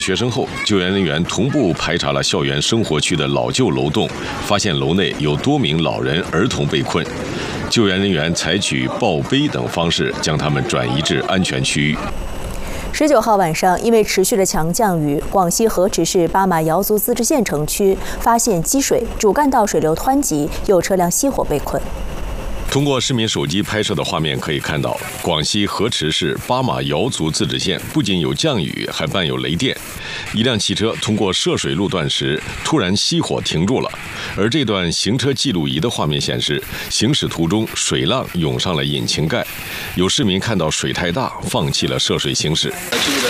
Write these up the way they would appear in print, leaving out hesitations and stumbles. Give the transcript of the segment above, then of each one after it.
学生后，救援人员同步排查了校园生活区的老旧楼栋，发现楼内有多名老人、儿童被困。救援人员采取抱背等方式，将他们转移至安全区域。 19号晚上，因为持续的强降雨，广西河池市巴马瑶族自治县城区发现积水，主干道水流湍急，有车辆熄火被困。 通过市民手机拍摄的画面可以看到，广西河池市巴马瑶族自治县不仅有降雨，还伴有雷电。一辆汽车通过涉水路段时突然熄火停住了，而这段行车记录仪的画面显示，行驶途中水浪涌上了引擎盖。有市民看到水太大，放弃了涉水行驶。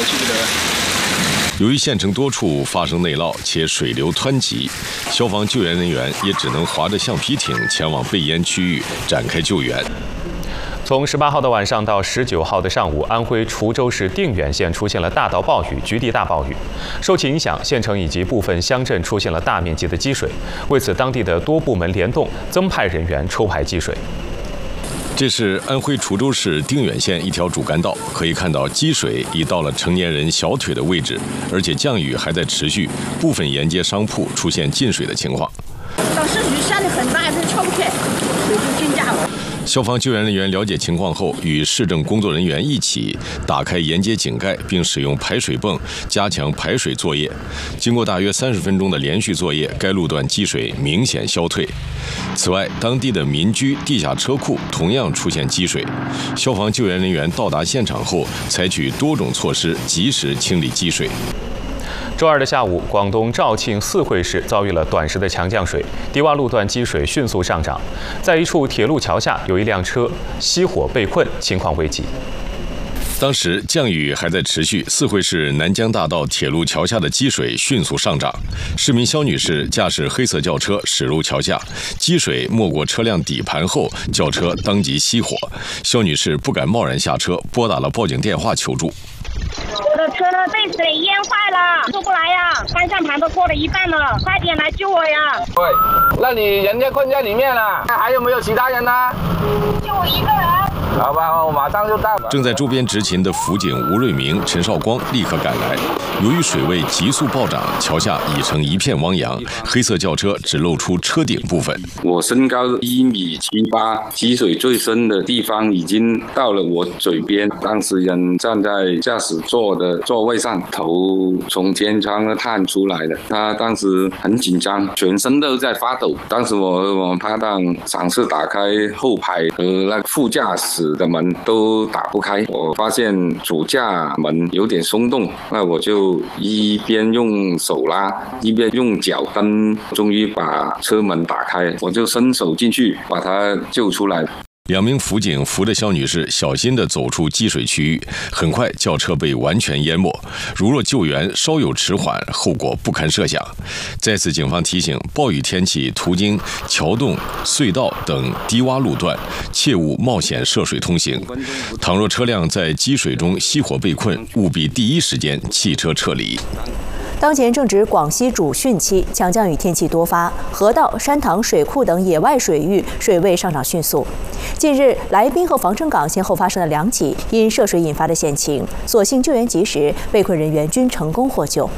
由于县城多处发生内涝且水流湍急，消防救援人员也只能划着橡皮艇前往被淹区域展开救援。 从18号的晚上到19号的上午，安徽滁州市定远县出现了大到暴雨、局地大暴雨。受其影响，县城以及部分乡镇出现了大面积的积水。为此，当地的多部门联动，增派人员抽排积水。 这是安徽滁州市定远县一条主干道，可以看到积水已到了成年人小腿的位置，而且降雨还在持续，部分沿街商铺出现进水的情况。 当时雨下得很大，它超不开，水就进家了。 消防救援人员了解情况后，与市政工作人员一起打开沿街井盖，并使用排水泵加强排水作业。经过大约30分钟的连续作业，该路段积水明显消退。此外，当地的民居地下车库同样出现积水。消防救援人员到达现场后，采取多种措施，及时清理积水。 周二的下午，广东肇庆四惠市遭遇了短时的强降水，低洼路段积水迅速上涨。在一处铁路桥下，有一辆车熄火被困，情况危急。 当时降雨还在持续，四惠市南江大道铁路桥下的积水迅速上涨。市民肖女士驾驶黑色轿车驶入桥下，积水没过车辆底盘后，轿车当即熄火。肖女士不敢贸然下车，拨打了报警电话求助。 我的车被水淹坏了，出不来呀！方向盘都过了一半了，快点来救我呀！ 对，那你人家困在里面了，还有没有其他人呢？ 就我一个人。 好吧，我马上就到。 正在周边执勤的辅警吴瑞明、陈少光立刻赶来。由于水位急速暴涨，桥下已成一片汪洋，黑色轿车只露出车顶部分。 我身高1.78米，积水最深的地方已经到了我嘴边。当事人站在驾驶座的座位上，头从天窗探出来的。他当时很紧张，全身都在发抖。当时我拍档尝试打开后排和那个副驾驶的门都打不开，我发现主驾门有点松动，那我就一边用手拉，一边用脚蹬，终于把车门打开，我就伸手进去把他救出来。 2名辅警扶着肖女士小心地走出积水区域，很快轿车被完全淹没。如若救援稍有迟缓，后果不堪设想。在此，警方提醒：暴雨天气途经桥洞、隧道等低洼路段，切勿冒险涉水通行。倘若车辆在积水中熄火被困，务必第一时间弃车撤离。 当前正值广西主汛期，强降雨天气多发，河道、山塘、水库等野外水域水位上涨迅速。近日，来宾和防城港先后发生了2起因涉水引发的险情，所幸救援及时，被困人员均成功获救。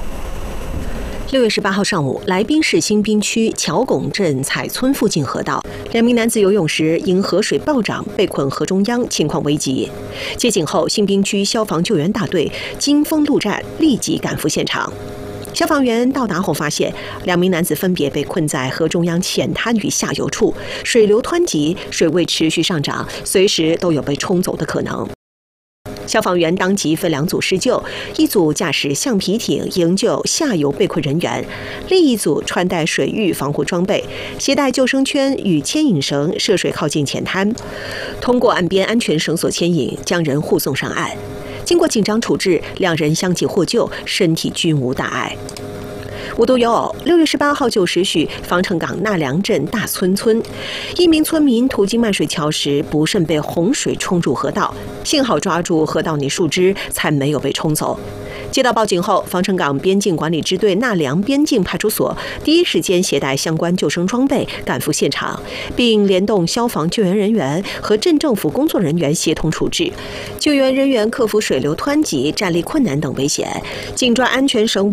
6月18号上午，来宾市新滨区桥拱镇彩村附近河道，2名男子游泳时因河水暴涨被困河中央，情况危急。接警后，新滨区消防救援大队金峰路站立即赶赴现场。消防员到达后发现，2名男子分别被困在河中央浅滩与下游处，水流湍急，水位持续上涨，随时都有被冲走的可能。消防员当即分2组施救，一组驾驶橡皮艇营救下游被困人员，另一组穿戴水域防护装备，携带救生圈与牵引绳涉水靠近浅滩，通过岸边安全绳索牵引，将人护送上岸。经过紧张处置，2人相继获救，身体均无大碍。无独有偶，6月18号9时许，防城港纳良镇大村村，一名村民途经漫水桥时，不慎被洪水冲入河道，幸好抓住河道内树枝，才没有被冲走。 接到报警后，防城港边境管理支队纳良边境派出所第一时间携带相关救生装备赶赴现场，并联动消防救援人员和镇政府工作人员协同处置。救援人员克服水流湍急、站立困难等危险，紧抓安全绳